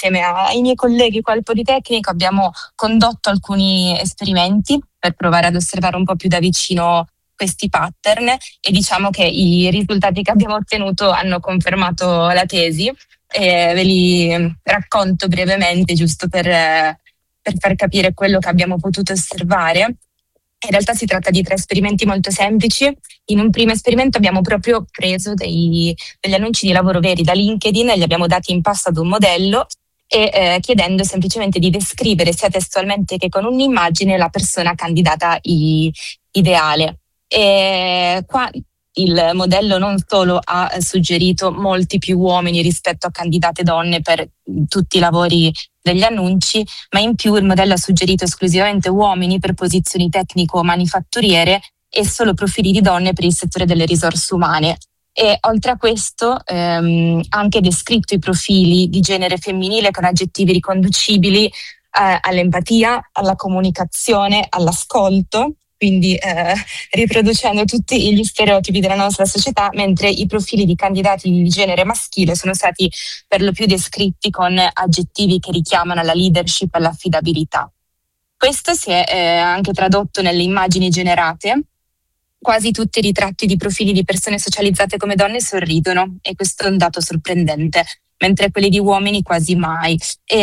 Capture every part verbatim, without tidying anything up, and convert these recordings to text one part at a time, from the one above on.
insieme ai miei colleghi qua al Politecnico abbiamo condotto alcuni esperimenti per provare ad osservare un po' più da vicino questi pattern e diciamo che i risultati che abbiamo ottenuto hanno confermato la tesi e ve li racconto brevemente giusto per, per far capire quello che abbiamo potuto osservare. In realtà si tratta di tre esperimenti molto semplici. In un primo esperimento abbiamo proprio preso dei, degli annunci di lavoro veri da LinkedIn e li abbiamo dati in pasto ad un modello e eh, chiedendo semplicemente di descrivere sia testualmente che con un'immagine la persona candidata i, ideale. E qua il modello non solo ha suggerito molti più uomini rispetto a candidate donne per tutti i lavori degli annunci, ma in più il modello ha suggerito esclusivamente uomini per posizioni tecnico-manifatturiere e solo profili di donne per il settore delle risorse umane. E oltre a questo ehm, ha anche descritto i profili di genere femminile con aggettivi riconducibili eh, all'empatia, alla comunicazione, all'ascolto, quindi eh, riproducendo tutti gli stereotipi della nostra società, mentre i profili di candidati di genere maschile sono stati per lo più descritti con aggettivi che richiamano alla leadership e all'affidabilità. Questo si è eh, anche tradotto nelle immagini generate. Quasi tutti i ritratti di profili di persone socializzate come donne sorridono, e questo è un dato sorprendente, mentre quelli di uomini quasi mai.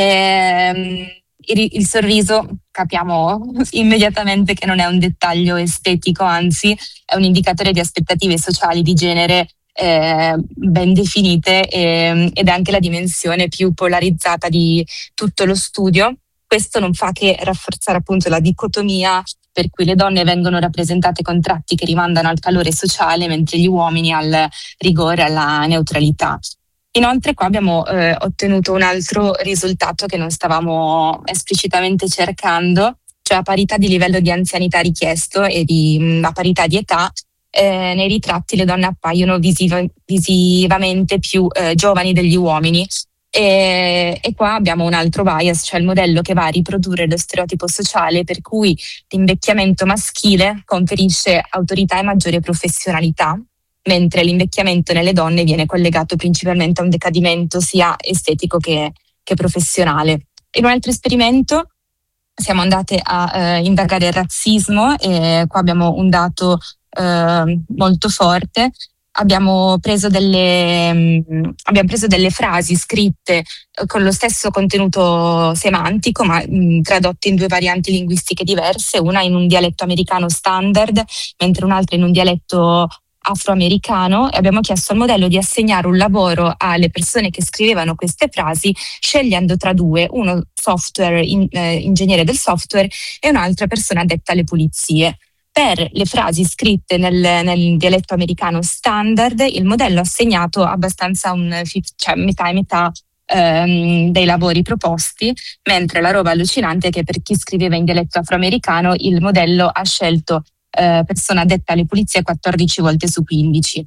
E, il, il sorriso capiamo immediatamente che non è un dettaglio estetico, anzi è un indicatore di aspettative sociali di genere eh, ben definite e, ed è anche la dimensione più polarizzata di tutto lo studio. Questo non fa che rafforzare appunto la dicotomia per cui le donne vengono rappresentate con tratti che rimandano al calore sociale, mentre gli uomini al rigore, alla neutralità. Inoltre qua abbiamo eh, ottenuto un altro risultato che non stavamo esplicitamente cercando, cioè a parità di livello di anzianità richiesto e di, a parità di età, eh, nei ritratti le donne appaiono visiva, visivamente più eh, giovani degli uomini. E, e qua abbiamo un altro bias, cioè il modello che va a riprodurre lo stereotipo sociale per cui l'invecchiamento maschile conferisce autorità e maggiore professionalità, mentre l'invecchiamento nelle donne viene collegato principalmente a un decadimento sia estetico che, che professionale. In un altro esperimento siamo andate a eh, indagare il razzismo e qua abbiamo un dato eh, molto forte. Abbiamo preso delle mh, abbiamo preso delle frasi scritte eh, con lo stesso contenuto semantico ma mh, tradotte in due varianti linguistiche diverse, una in un dialetto americano standard mentre un'altra in un dialetto afroamericano, e abbiamo chiesto al modello di assegnare un lavoro alle persone che scrivevano queste frasi scegliendo tra due, uno software in, eh, ingegnere del software e un'altra persona addetta alle pulizie. Per le frasi scritte nel, nel dialetto americano standard, il modello ha assegnato abbastanza un cioè metà e metà ehm, dei lavori proposti, mentre la roba allucinante è che per chi scriveva in dialetto afroamericano il modello ha scelto eh, persona addetta alle pulizie quattordici volte su quindici.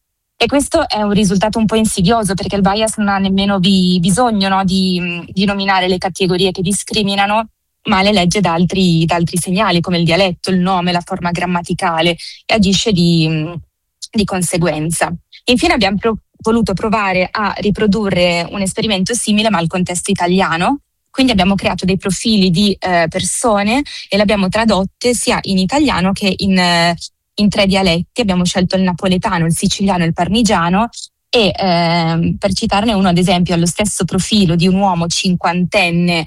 E questo è un risultato un po' insidioso perché il bias non ha nemmeno vi, bisogno no, di, di nominare le categorie che discriminano, ma le legge da altri, da altri segnali come il dialetto, il nome, la forma grammaticale e agisce di, di conseguenza. Infine abbiamo pro- voluto provare a riprodurre un esperimento simile ma al contesto italiano, quindi abbiamo creato dei profili di eh, persone e le abbiamo tradotte sia in italiano che in, eh, in tre dialetti. Abbiamo scelto il napoletano, il siciliano e il parmigiano. E ehm, per citarne uno, ad esempio, allo stesso profilo di un uomo cinquantenne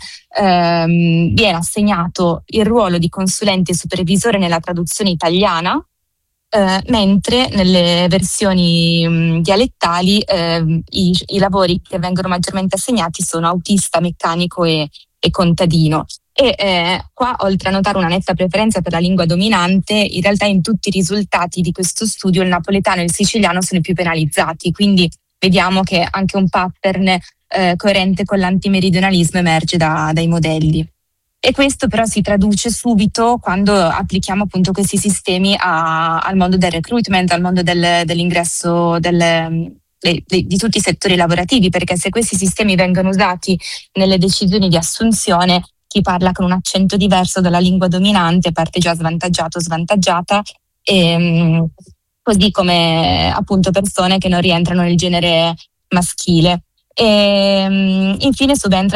ehm, viene assegnato il ruolo di consulente e supervisore nella traduzione italiana, eh, mentre nelle versioni mh, dialettali eh, i, i lavori che vengono maggiormente assegnati sono autista, meccanico e, e contadino. E eh, qua, oltre a notare una netta preferenza per la lingua dominante, in realtà in tutti i risultati di questo studio il napoletano e il siciliano sono i più penalizzati, quindi vediamo che anche un pattern eh, coerente con l'antimeridionalismo emerge da, dai modelli. E questo però si traduce subito quando applichiamo appunto questi sistemi a, al mondo del recruitment, al mondo del, dell'ingresso del, de, de, di tutti i settori lavorativi, perché se questi sistemi vengono usati nelle decisioni di assunzione, chi parla con un accento diverso dalla lingua dominante parte già svantaggiato o svantaggiata, e, così come appunto persone che non rientrano nel genere maschile. E infine subentra